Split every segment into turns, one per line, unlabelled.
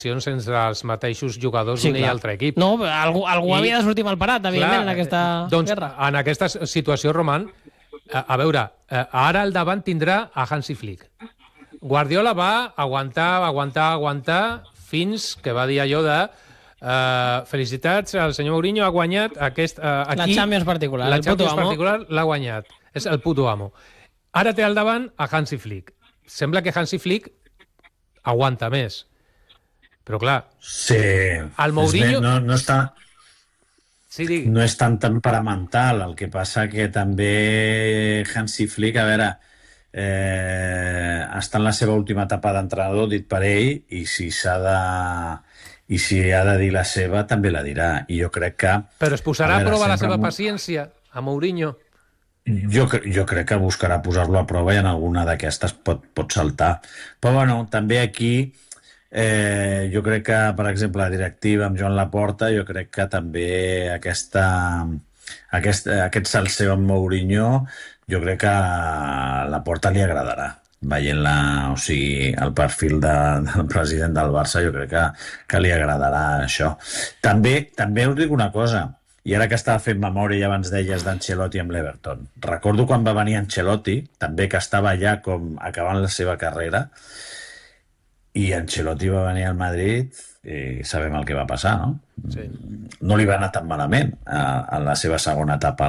sense els mateixos jugadors d'un i altre equip.
No, algú havia de sortir mal parat, evidentment, en aquesta guerra.
En aquesta situació, Roman, a veure, ara al davant tindrà a Hansi Flick. Guardiola va aguantar fins que va dir allò de felicitats, el senyor Mourinho ha guanyat aquí,
la Champions particular.
La Champions particular l'ha guanyat. És el puto amo. Ara té al davant a Hansi Flick. Sembla que Hansi Flick aguanta més. Però clar,
sí,
el Mourinho...
no està...
Sí, digui.
No és tan temperamental, el que passa que també Hansi Flick, a veure, està en la seva última etapa d'entrenador, dit per ell, i si ha de dir la seva, també la dirà. I jo crec que...
Però es posarà a prova la seva paciència, a Mourinho?
Jo crec que buscarà posar-lo a prova i en alguna d'aquestes pot saltar. Però bueno, també aquí... jo crec que, per exemple, la directiva amb Joan Laporta, jo crec que també aquest salseo amb Mourinho, jo crec que a Laporta li agradarà, veient-la, o sigui, el perfil del president del Barça, jo crec que li agradarà això. També us dic una cosa, i ara que estava fent memòria i abans deies d'Ancelotti amb l'Everton, recordo quan va venir Ancelotti, també que estava ja com acabant la seva carrera, i Ancelotti va venir al Madrid i sabem el que va passar, no?
Sí.
No li va anar tan malament a la seva segona etapa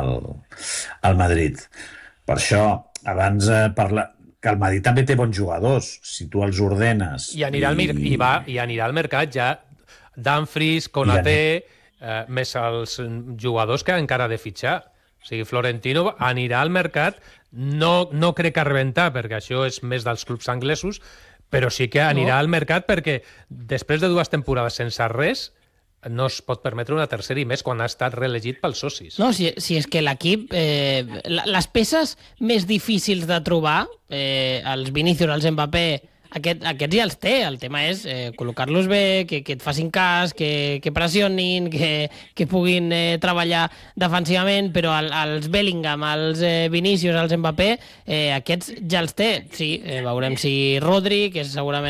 al Madrid. Per això, abans que el Madrid també té bons jugadors, si tu els ordenes...
I anirà al mercat ja Dumfries, Konaté, més els jugadors que encara ha de fitxar. O sigui, Florentino anirà al mercat, no crec que a rebentar, perquè això és més dels clubs anglesos, però sí que anirà al mercat perquè després de 2 temporades sense res no es pot permetre una tercera i més quan ha estat reelegit pels socis.
No, si és que l'equip... les peces més difícils de trobar, els Vinícius, els Mbappé, aquests ja els té. El tema és col·locar-los bé, que et facin cas, que pressionin, que puguin treballar defensivament, però els Bellingham, els Vinícius, els Mbappé, aquests ja els té. Sí, veurem si Rodri, que és segurament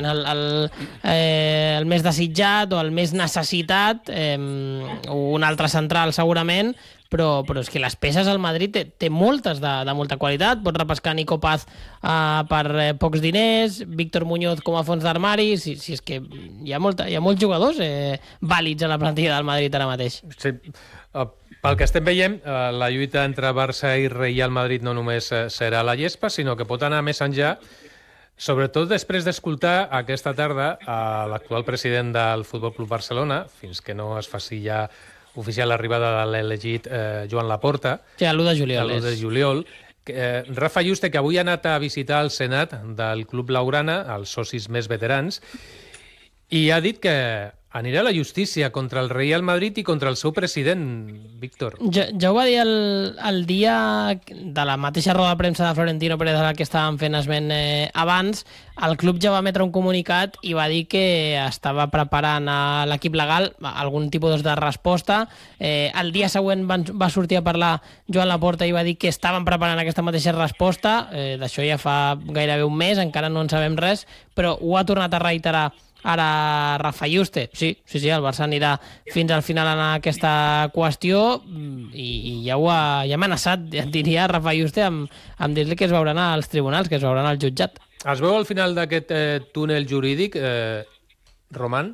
el més desitjat o el més necessitat, un altre central segurament, però és que les peces al Madrid té moltes de molta qualitat. Pots repescar Nico Paz per pocs diners, Víctor Muñoz com a fons d'armari, si és que hi ha molts jugadors vàlids a la plantilla del Madrid ara mateix.
Sí. Pel que estem veient, la lluita entre Barça i Real Madrid no només serà la llespa, sinó que pot anar més enllà, sobretot després d'escoltar aquesta tarda a l'actual president del Futbol Club Barcelona, fins que no es faci ja oficial l'arribada de l'elegit Joan Laporta.
Sí, l'1 de juliol.
L'1 de juliol. Rafa Juste, que avui ha anat a visitar el Senat del Club Blaugrana, els socis més veterans, i ha dit que anirà a la justícia contra el Real Madrid i contra el seu president, Víctor.
Ja ho va dir el dia de la mateixa roda de premsa de Florentino Pérez, que estàvem fent esment abans. El club ja va emetre un comunicat i va dir que estava preparant a l'equip legal algun tipus de resposta. El dia següent va sortir a parlar Joan Laporta i va dir que estaven preparant aquesta mateixa resposta. D'això ja fa gairebé un mes, encara no en sabem res, però ho ha tornat a reiterar ara Rafa Juste. Sí, el Barça anirà fins al final en aquesta qüestió i ja ha amenaçat, diria Rafa Juste, amb dir-li que es veuran als tribunals, que es veuran al jutjat.
Es veu al final d'aquest túnel jurídic, Roman?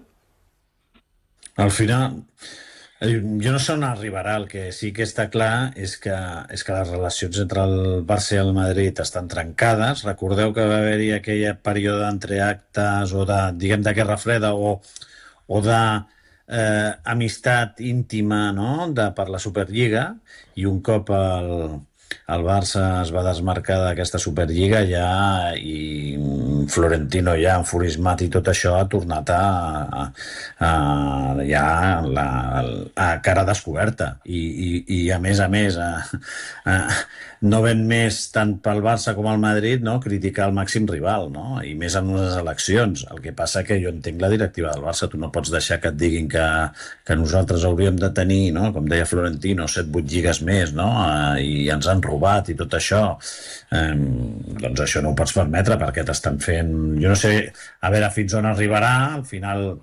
Al final... Jo no sé on arribarà. El que sí que està clar és que les relacions entre el Barça i el Madrid estan trencades. Recordeu que va haver-hi aquell període d'entreactes o de guerra freda o de amistat íntima, no?, per la Superliga, i un cop el Barça es va desmarcar d'aquesta Superliga i Florentino ja enfurismat i tot això ha tornat a cara descoberta i a més no ven més tant pel Barça com al Madrid, no?, criticar el màxim rival, no?, i més en unes eleccions. El que passa que jo entenc la directiva del Barça, tu no pots deixar que et diguin que nosaltres hauríem de tenir, no?, com deia Florentino, 7-8 lligues més, no?, i ens han robat i tot això, doncs això no ho pots permetre perquè t'estan fent... Jo no sé, a veure fins on arribarà, al final